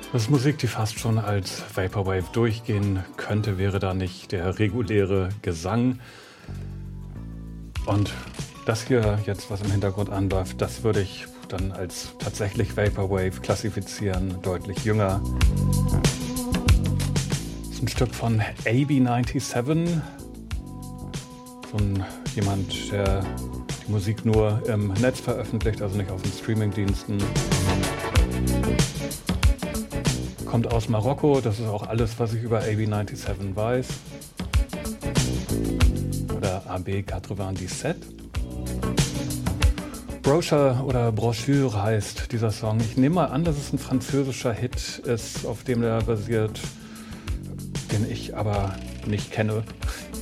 Das ist Musik, die fast schon als Vaporwave durchgehen könnte, wäre da nicht der reguläre Gesang. Und das hier jetzt, was im Hintergrund anläuft, das würde ich dann als tatsächlich Vaporwave klassifizieren, deutlich jünger. Das ist ein Stück von AB97, jemand, der die Musik nur im Netz veröffentlicht, also nicht auf den Streamingdiensten. Kommt aus Marokko, das ist auch alles, was ich über AB97 weiß. Oder AB97. Brochure oder Broschüre heißt dieser Song. Ich nehme mal an, dass es ein französischer Hit ist, auf dem der basiert, den ich aber nicht kenne.